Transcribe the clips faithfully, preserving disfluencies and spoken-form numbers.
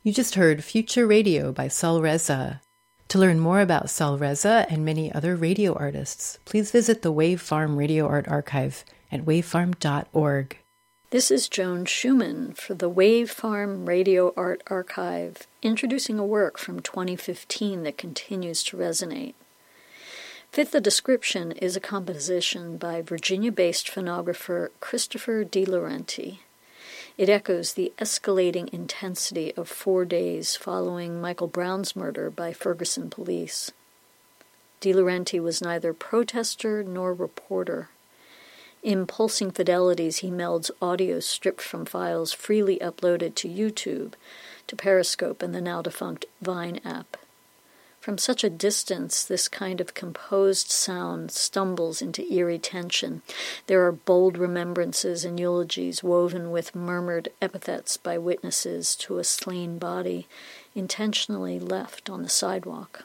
You just heard Future Radio by Sol Reza. To learn more about Sol Reza and many other radio artists, please visit the Wave Farm Radio Art Archive at wave farm dot org. This is Joan Schumann for the Wave Farm Radio Art Archive, introducing a work from twenty fifteen that continues to resonate. Fit the Description is a composition by Virginia-based phonographer Christopher DiLaurenti. It echoes the escalating intensity of four days following Michael Brown's murder by Ferguson police. DiLaurenti was neither protester nor reporter. In Pulsing Fidelities, he melds audio stripped from files freely uploaded to YouTube, to Periscope and the now-defunct Vine app. From such a distance, this kind of composed sound stumbles into eerie tension. There are bold remembrances and eulogies woven with murmured epithets by witnesses to a slain body, intentionally left on the sidewalk.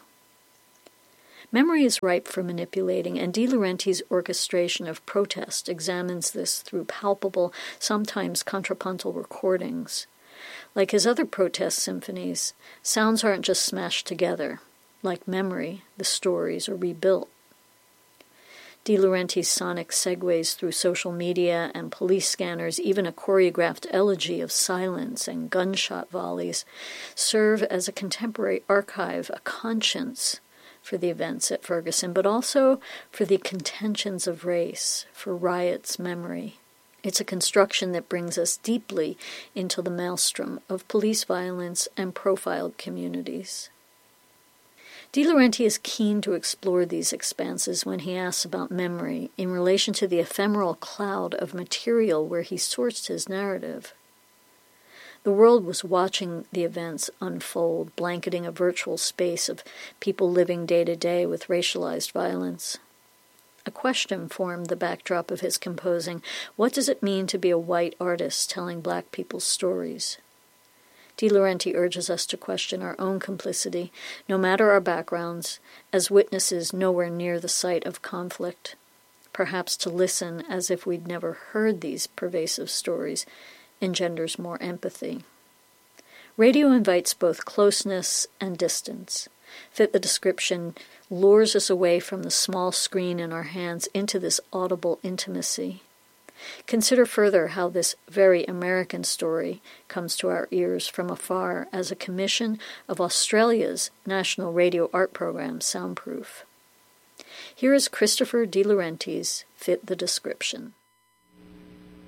Memory is ripe for manipulating, and DiLaurenti's orchestration of protest examines this through palpable, sometimes contrapuntal recordings. Like his other protest symphonies, sounds aren't just smashed together. Like memory, the stories are rebuilt. DiLaurenti's sonic segues through social media and police scanners, even a choreographed elegy of silence and gunshot volleys, serve as a contemporary archive, a conscience for the events at Ferguson, but also for the contentions of race, for riots' memory. It's a construction that brings us deeply into the maelstrom of police violence and profiled communities. DiLaurenti is keen to explore these expanses when he asks about memory in relation to the ephemeral cloud of material where he sourced his narrative. The world was watching the events unfold, blanketing a virtual space of people living day to day with racialized violence. A question formed the backdrop of his composing. What does it mean to be a white artist telling black people's stories? DiLaurenti urges us to question our own complicity, no matter our backgrounds, as witnesses nowhere near the site of conflict. Perhaps to listen as if we'd never heard these pervasive stories engenders more empathy. Radio invites both closeness and distance. Fit the Description lures us away from the small screen in our hands into this audible intimacy. Consider further how this very American story comes to our ears from afar as a commission of Australia's national radio art program, Soundproof. Here is Christopher DiLaurenti's Fit the Description.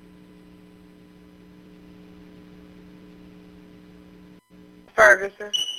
Ferguson.